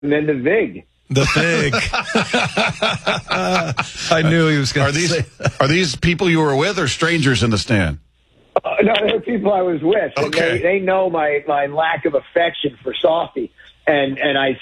and then the VIG. The Fig. I knew he was going to say that. Are these people you were with or strangers in the stand? No, they're people I was with. Okay. And they know my lack of affection for Softy. And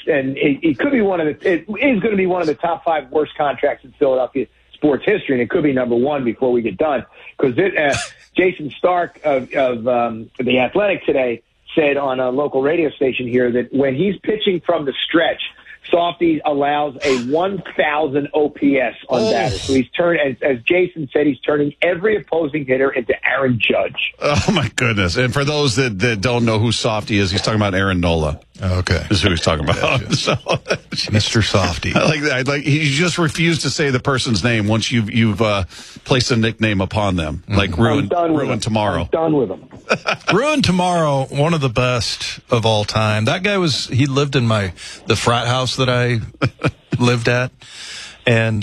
it could be it is going to be one of the top 5 worst contracts in Philadelphia sports history, and it could be number 1 before we get done. Because Jason Stark of The Athletic today said on a local radio station here that when he's pitching from the stretch, Softy allows a 1,000 OPS on batters. So he's as Jason said, he's turning every opposing hitter into Aaron Judge. Oh, my goodness. And for those that don't know who Softy is, he's talking about Aaron Nola. Okay. This is who he's talking about. Gotcha. So, Mr. Softy. I like that. He just refused to say the person's name once you've placed a nickname upon them. Like Ruin Tomorrow. I'm done with him. Ruin Tomorrow, one of the best of all time. That guy he lived in the frat house that I lived at. And,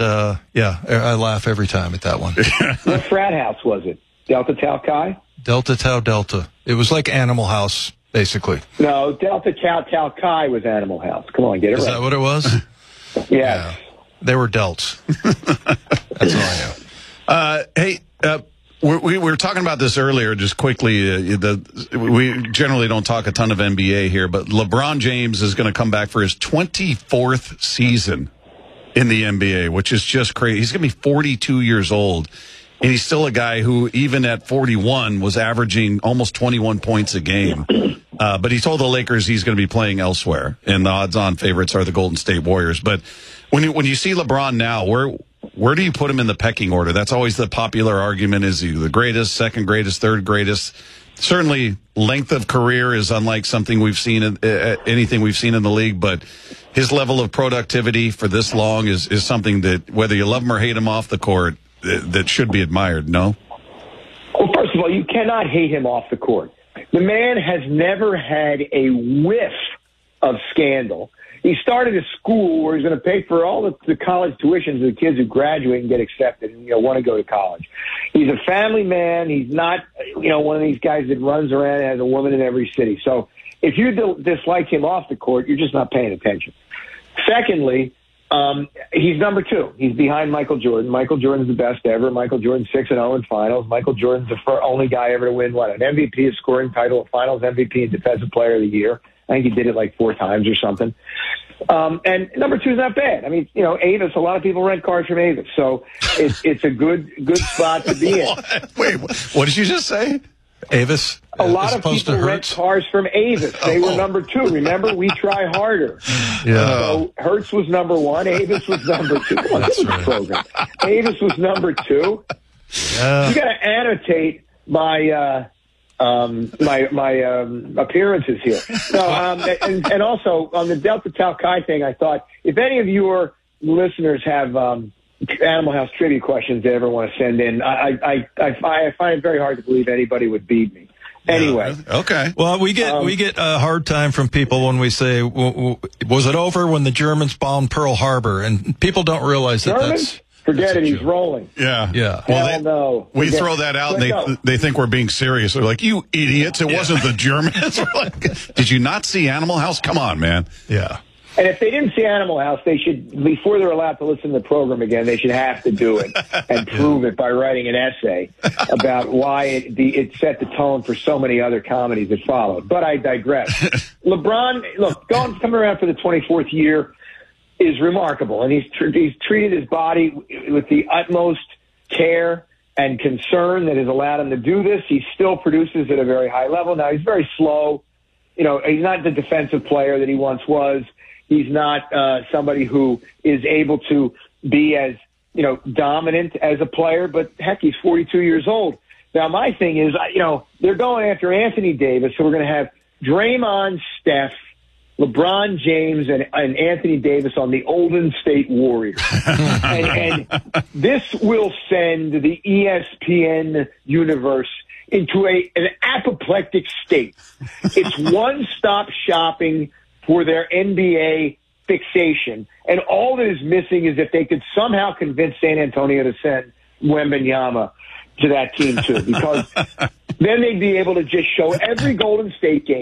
I laugh every time at that one. What frat house was it? Delta Tau Chi? Delta Tau Delta. It was like Animal House, basically. No, Delta Tau Chi was Animal House. Come on, get it right. Is that what it was? Yeah. They were delts. That's all I know. Hey, we were talking about this earlier, just quickly. We generally don't talk a ton of NBA here, but LeBron James is going to come back for his 24th season in the NBA, which is just crazy. He's going to be 42 years old, and he's still a guy who, even at 41, was averaging almost 21 points a game. But he told the Lakers he's going to be playing elsewhere, and the odds-on favorites are the Golden State Warriors. But when you see LeBron now, where do you put him in the pecking order? That's always the popular argument. Is he the greatest, second greatest, third greatest? Certainly, length of career is unlike something we've seen, anything we've seen in the league, but his level of productivity for this long is something that, whether you love him or hate him off the court, that should be admired, no? Well, first of all, you cannot hate him off the court. The man has never had a whiff of scandal. He started a school where he's going to pay for all the college tuitions of the kids who graduate and get accepted and want to go to college. He's a family man. He's not one of these guys that runs around and has a woman in every city. So if you dislike him off the court, you're just not paying attention. Secondly, he's number 2. He's behind Michael Jordan. Michael Jordan's the best ever. Michael Jordan's 6-0 in finals. Michael Jordan's the only guy ever to win an MVP, a scoring title, a finals MVP, and defensive player of the year. I think he did it like 4 times or something. And number 2 is not bad. I mean, Avis, a lot of people rent cars from Avis. So it's a good spot to be in. Wait, what did you just say? Avis? A lot of people rent cars from Avis. They were number 2. Remember, we try harder. Yeah. So Hertz was number 1. Avis was number 2. Come on, this is the program. Avis was number 2. Yeah. You got to annotate my appearances here. No, and also on the Delta Tau Chi thing, I thought if any of your listeners have Animal House trivia questions they ever want to send in, I find it very hard to believe anybody would beat me. Anyway. Okay. Well, we get a hard time from people when we say, was it over when the Germans bombed Pearl Harbor? And people don't realize that Germans? Forget it. He's rolling. Yeah. Yeah. Hell no. We throw that out, and they think we're being serious. They're like, you idiots. It wasn't the Germans. We're like, did you not see Animal House? Come on, man. Yeah. And if they didn't see Animal House, they should, before they're allowed to listen to the program again, they should have to do it and prove it by writing an essay about why it set the tone for so many other comedies that followed. But I digress. LeBron, look, coming around for the 24th year is remarkable, and he's treated his body with the utmost care and concern that has allowed him to do this. He still produces at a very high level. Now, he's very slow. He's not the defensive player that he once was. He's not somebody who is able to be as, dominant as a player, but heck, he's 42 years old. Now, my thing is, they're going after Anthony Davis, so we're going to have Draymond, Steph, LeBron James, and Anthony Davis on the Golden State Warriors. and this will send the ESPN universe into an apoplectic state. It's one-stop shopping for their NBA fixation. And all that is missing is if they could somehow convince San Antonio to send Wembanyama to that team too, because then they'd be able to just show every Golden State game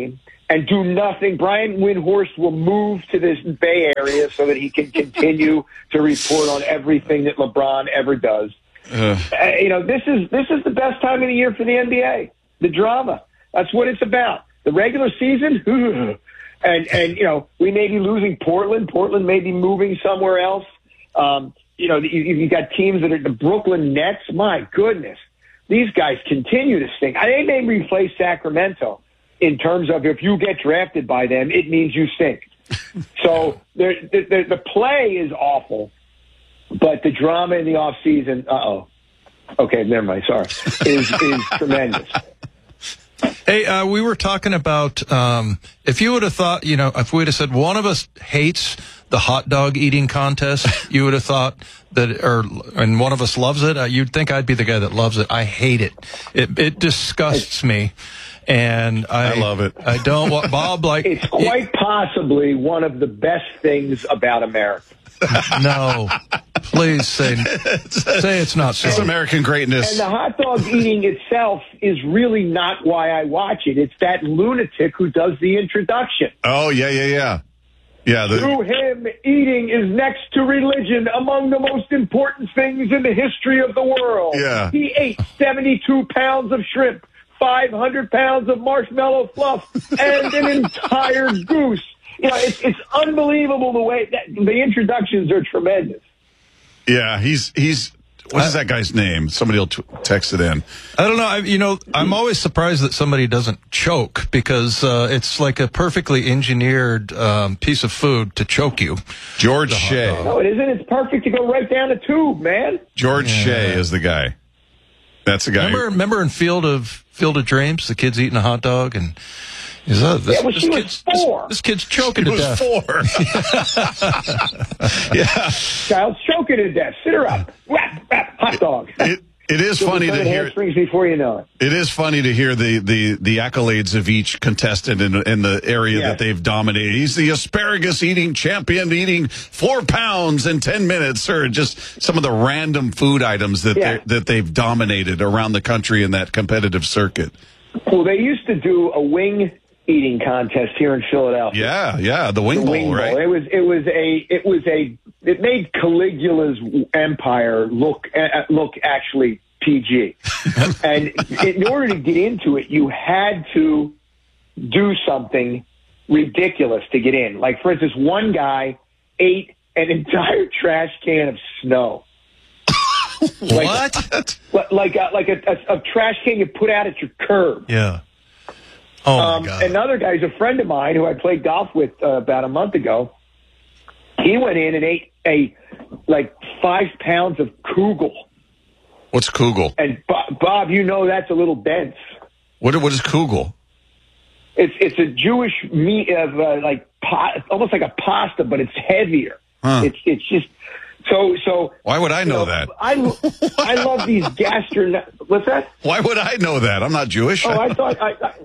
and do nothing. Brian Windhorst will move to this Bay Area so that he can continue to report on everything that LeBron ever does. This is the best time of the year for the NBA. The drama. That's what it's about. The regular season, and we may be losing Portland. Portland may be moving somewhere else. You got teams that are the Brooklyn Nets. My goodness, these guys continue to stink. They may replace Sacramento in terms of if you get drafted by them, it means you stink. So the play is awful, but the drama in the off season. Okay, never mind. Sorry, is tremendous. Hey, we were talking about if you would have thought, if we would have said one of us hates the hot dog eating contest, you would have thought and one of us loves it. You'd think I'd be the guy that loves it. I hate it. It disgusts me, and I love it. I don't want Bob like. It's quite possibly one of the best things about America. No, please say it's not so. It's American greatness. And the hot dog eating itself is really not why I watch it. It's that lunatic who does the introduction. Oh, yeah. To him, eating is next to religion among the most important things in the history of the world. Yeah. He ate 72 pounds of shrimp, 500 pounds of marshmallow fluff, and an entire goose. It's unbelievable the way that the introductions are tremendous. Yeah, he's what is that guy's name? Somebody will text it in. I don't know. I'm always surprised that somebody doesn't choke because it's like a perfectly engineered piece of food to choke you. George Shea. No, it isn't. It's perfect to go right down the tube, man. George Shea is the guy. That's the guy. Remember in Field of Dreams, the kid's eating a hot dog and. She was 4. This kid's choking to death. 4. Yeah. Child's choking to death. Sit her up. Whap, whap, hot dog. It is funny to hear. Hamstrings before you know it. It is funny to hear the accolades of each contestant in the area that they've dominated. He's the asparagus eating champion, eating 4 pounds in 10 minutes, or just some of the random food items that they've dominated around the country in that competitive circuit. Well, they used to do a wing eating contest here in Philadelphia. Yeah, the Wing Bowl, right? It made Caligula's empire look actually PG. And in order to get into it, you had to do something ridiculous to get in. Like, for instance, one guy ate an entire trash can of snow. What? Like a trash can you put out at your curb. Yeah. Oh, my God. Another guy's a friend of mine who I played golf with about a month ago. He went in and ate 5 pounds of Kugel. What's Kugel? And Bob, that's a little dense. What is Kugel? It's a Jewish meat of almost like a pasta, but it's heavier. Huh. It's just so. Why would I know that? I love these What's that? Why would I know that? I'm not Jewish. Oh, I thought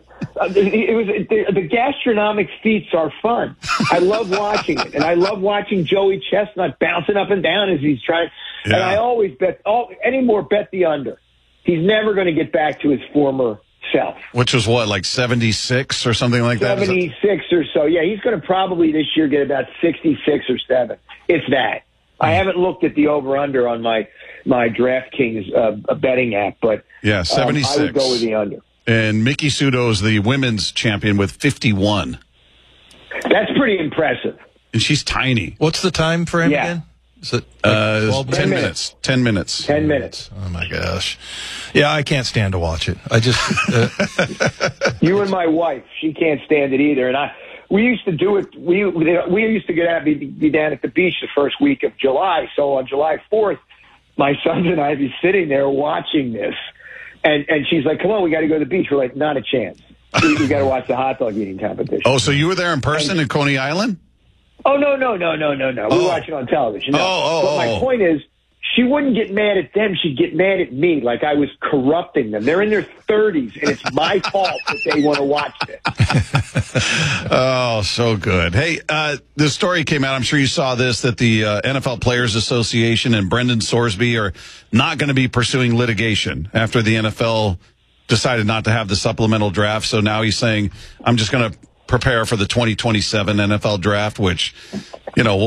the gastronomic feats are fun. I love watching it, and I love watching Joey Chestnut bouncing up and down as he's trying. Yeah. And I always bet the under. He's never going to get back to his former self. Which was what, like 76 or something like that? 76 or so. Yeah, he's going to probably this year get about 66 or 7. It's that. I haven't looked at the over-under on my DraftKings betting app, but 76. I would go with the under. And Miki Sudo is the women's champion with 51. That's pretty impressive. And she's tiny. What's the time frame again? Is it 10 minutes? 10 minutes. 10 minutes. Oh, my gosh. Yeah, I can't stand to watch it. I just... You and my wife, she can't stand it either. And we used to do it. We used to be down at the beach the first week of July. So on July 4th, my sons and I would be sitting there watching this. And she's like, come on, we got to go to the beach. We're like, not a chance. We got to watch the hot dog eating competition. Oh, so you were there in person in Coney Island? Oh, no. We watch it on television. No. But my point is, she wouldn't get mad at them. She'd get mad at me like I was corrupting them. They're in their 30s, and it's my fault that they want to watch this. Oh, so good. Hey, the story came out, I'm sure you saw this, that the NFL Players Association and Brendan Sorsby are not going to be pursuing litigation after the NFL decided not to have the supplemental draft. So now he's saying, I'm just going to prepare for the 2027 NFL draft, which,